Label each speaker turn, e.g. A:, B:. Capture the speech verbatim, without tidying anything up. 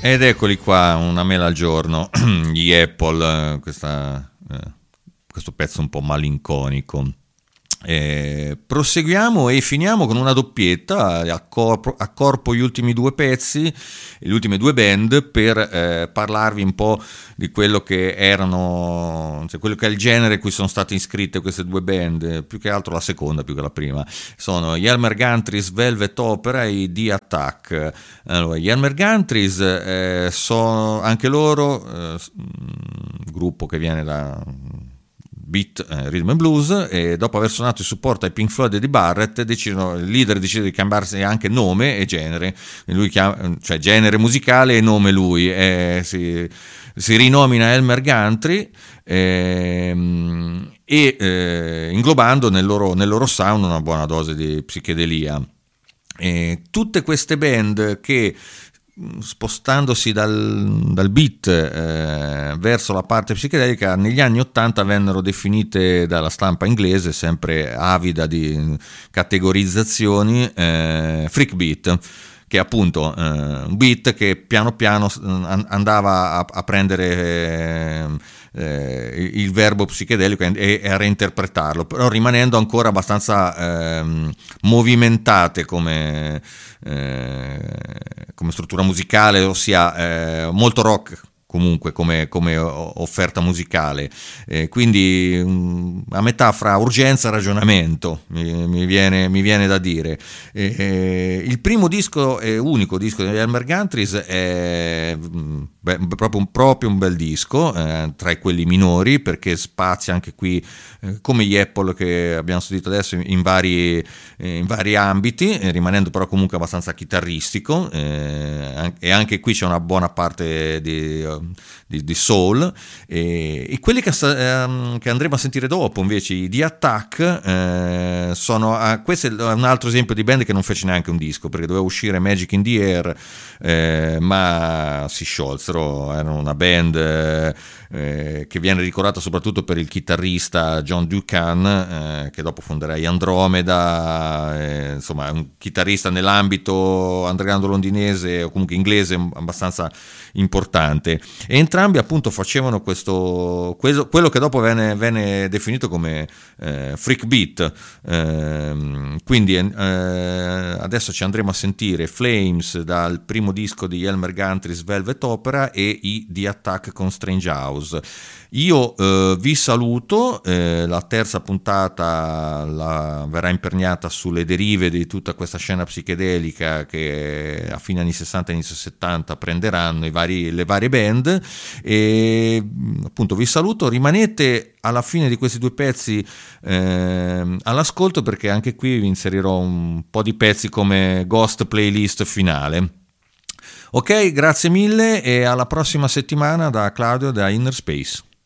A: Ed eccoli qua, una mela al giorno, gli Apple, questa, eh, questo pezzo un po' malinconico. Eh, proseguiamo e finiamo con una doppietta, a corpo, a corpo gli ultimi due pezzi, le ultime due band, per eh, parlarvi un po' di quello che erano, cioè quello che è il genere in cui sono state iscritte queste due band, più che altro la seconda più che la prima. Sono gli Elmer Gantry's Velvet Opera e i The Attack. Allora, gli Elmer Gantry's eh, sono anche loro eh, un gruppo che viene da beat, eh, rhythm and blues, e dopo aver suonato il supporto ai Pink Floyd e di Barrett, decidono, il leader decide di cambiarsi anche nome e genere, e lui chiama, cioè genere musicale e nome lui, eh, si, si rinomina Elmer Gantry, eh, e eh, inglobando nel loro, nel loro sound una buona dose di psichedelia. E tutte queste band che, spostandosi dal, dal beat eh, verso la parte psichedelica, negli anni ottanta vennero definite dalla stampa inglese, sempre avida di categorizzazioni, eh, freak beat, che è appunto eh, un beat che piano piano andava a, a prendere eh, il verbo psichedelico e, e a reinterpretarlo, però rimanendo ancora abbastanza eh, movimentate come Eh, come struttura musicale, ossia eh, molto rock comunque come, come offerta musicale, eh, quindi um, a metà fra urgenza e ragionamento, mi, mi, viene, mi viene da dire. Eh, eh, il primo disco, è unico disco di Elmer Gantry's, è beh, proprio, un, proprio un bel disco, eh, tra quelli minori, perché spazia anche qui, eh, come gli Apple che abbiamo sentito adesso, in vari, eh, in vari ambiti, eh, rimanendo però comunque abbastanza chitarristico, eh, e anche qui c'è una buona parte di Di, di soul, e, e quelli che, ehm, che andremo a sentire dopo invece, i The Attack, eh, sono ah, questo è un altro esempio di band che non fece neanche un disco, perché doveva uscire Magic in the Air, eh, ma si sciolsero. Erano una band eh, che viene ricordata soprattutto per il chitarrista John Duncan, eh, che dopo fonderà gli Andromeda, eh, insomma un chitarrista nell'ambito underground londinese o comunque inglese abbastanza importante, e entrambi appunto facevano questo, questo quello che dopo venne, venne definito come eh, freak beat, eh, quindi eh, adesso ci andremo a sentire Flames dal primo disco di Elmer Gantry's Velvet Opera e i The Attack con Strange House. Io eh, vi saluto, eh, la terza puntata la, verrà imperniata sulle derive di tutta questa scena psichedelica che a fine anni sessanta e inizio settanta prenderanno i vari, le varie band, e appunto vi saluto, rimanete alla fine di questi due pezzi eh, all'ascolto, perché anche qui vi inserirò un po' di pezzi come ghost playlist finale. Ok, grazie mille e alla prossima settimana da Claudio da Inner Space.